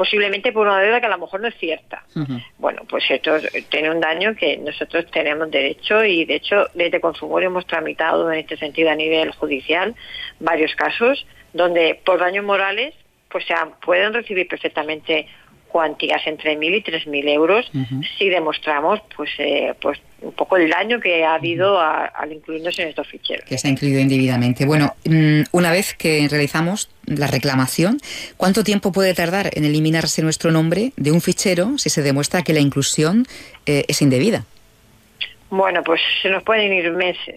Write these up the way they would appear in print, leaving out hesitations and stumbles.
posiblemente por una deuda que a lo mejor no es cierta. Bueno, pues esto tiene un daño que nosotros tenemos derecho, y de hecho desde Consumorio hemos tramitado en este sentido a nivel judicial varios casos donde por daños morales pues pueden recibir perfectamente cuantías entre 1.000 y 3.000 euros si demostramos pues un poco el daño que ha habido al incluirnos en estos ficheros. Que se ha incluido indebidamente. Bueno, una vez que realizamos la reclamación, ¿cuánto tiempo puede tardar en eliminarse nuestro nombre de un fichero si se demuestra que la inclusión es indebida? Bueno, pues se nos pueden ir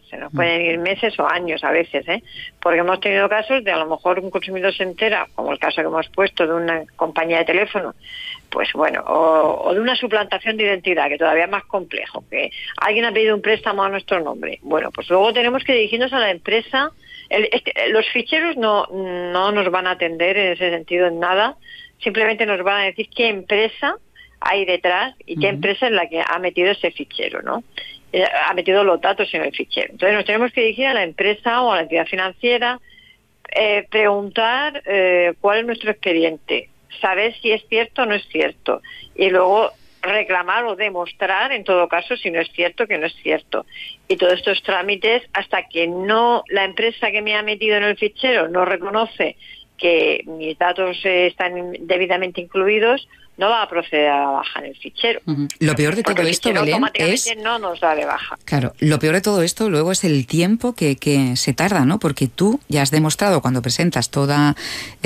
meses o años a veces, porque hemos tenido casos de a lo mejor un consumidor se entera, como el caso que hemos puesto de una compañía de teléfono, pues bueno, o de una suplantación de identidad, que todavía es más complejo, que alguien ha pedido un préstamo a nuestro nombre. Bueno, pues luego tenemos que dirigirnos a la empresa. Los ficheros no nos van a atender en ese sentido en nada, simplemente nos van a decir qué empresa hay detrás y qué empresa es la que ha metido ese fichero, ¿no? Ha metido los datos en el fichero. Entonces nos tenemos que dirigir a la empresa o a la entidad financiera, preguntar cuál es nuestro expediente, saber si es cierto o no es cierto, y luego reclamar o demostrar, en todo caso, si no es cierto, que no es cierto. Y todos estos trámites, hasta que la empresa que me ha metido en el fichero no reconoce que mis datos están debidamente incluidos, no va a proceder a la baja en el fichero. Lo peor de todo esto, Belén, automáticamente no nos da de baja. Claro, lo peor de todo esto luego es el tiempo que se tarda, ¿no? Porque tú ya has demostrado cuando presentas toda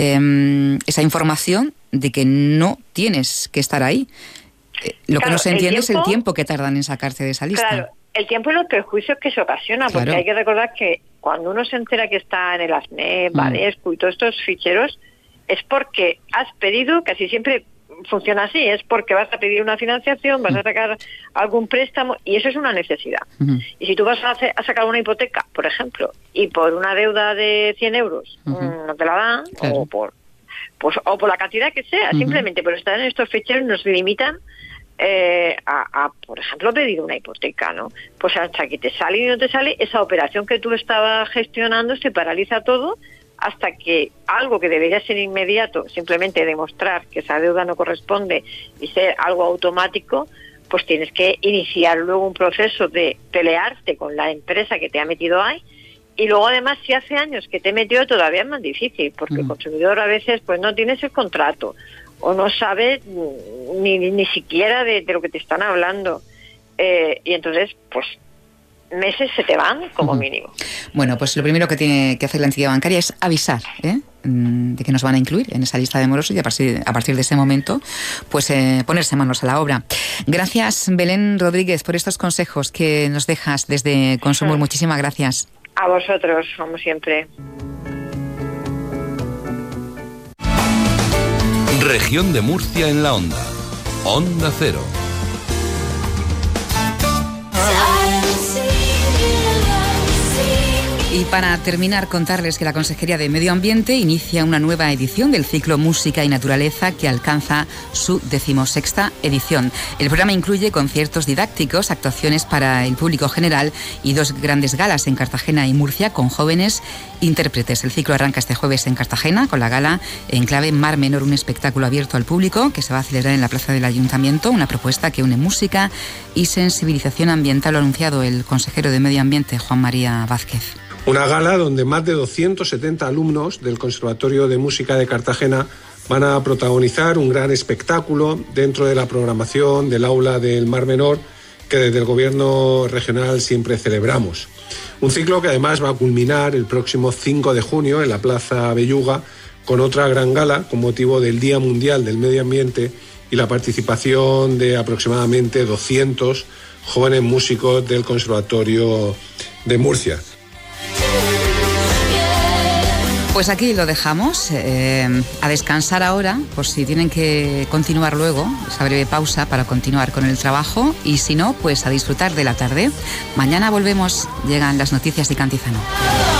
esa información de que no tienes que estar ahí. Lo que no se entiende es el tiempo que tardan en sacarte de esa lista. Claro, el tiempo y los perjuicios que se ocasiona, porque hay que recordar que cuando uno se entera que está en el ASNEP, Banescu y todos estos ficheros, es porque has pedido, casi siempre funciona así, es porque vas a pedir una financiación, vas a sacar algún préstamo, y eso es una necesidad. Y si tú vas a sacar una hipoteca, por ejemplo, y por una deuda de 100 euros no te la dan, o por la cantidad que sea, simplemente por estar en estos ficheros nos limitan a, por ejemplo, pedir una hipoteca, ¿no? Pues hasta que te sale y no te sale, esa operación que tú estabas gestionando se paraliza todo, hasta que algo que debería ser inmediato, simplemente demostrar que esa deuda no corresponde y ser algo automático, pues tienes que iniciar luego un proceso de pelearte con la empresa que te ha metido ahí. Y luego además, si hace años que te metió, todavía es más difícil, porque el consumidor a veces pues no tiene ese contrato o no sabe ni siquiera de lo que te están hablando, y entonces pues meses se te van como mínimo. Bueno, pues lo primero que tiene que hacer la entidad bancaria es avisar de que nos van a incluir en esa lista de morosos, y a partir de ese momento pues ponerse manos a la obra. Gracias, Belén Rodríguez, por estos consejos que nos dejas desde Consumur. Muchísimas gracias. A vosotros, como siempre. Región de Murcia en la onda. Onda Cero. Y para terminar, contarles que la Consejería de Medio Ambiente inicia una nueva edición del ciclo Música y Naturaleza, que alcanza su 16ª edición. El programa incluye conciertos didácticos, actuaciones para el público general y 2 grandes galas en Cartagena y Murcia con jóvenes intérpretes. El ciclo arranca este jueves en Cartagena con la gala en clave Mar Menor, un espectáculo abierto al público que se va a celebrar en la plaza del Ayuntamiento, una propuesta que une música y sensibilización ambiental, lo ha anunciado el consejero de Medio Ambiente, Juan María Vázquez. Una gala donde más de 270 alumnos del Conservatorio de Música de Cartagena van a protagonizar un gran espectáculo dentro de la programación del aula del Mar Menor, que desde el Gobierno regional siempre celebramos. Un ciclo que además va a culminar el próximo 5 de junio en la Plaza Belluga con otra gran gala con motivo del Día Mundial del Medio Ambiente y la participación de aproximadamente 200 jóvenes músicos del Conservatorio de Murcia. Pues aquí lo dejamos, a descansar ahora, por si tienen que continuar luego, esa breve pausa para continuar con el trabajo, y si no, pues a disfrutar de la tarde. Mañana volvemos, llegan las noticias de Cantizano.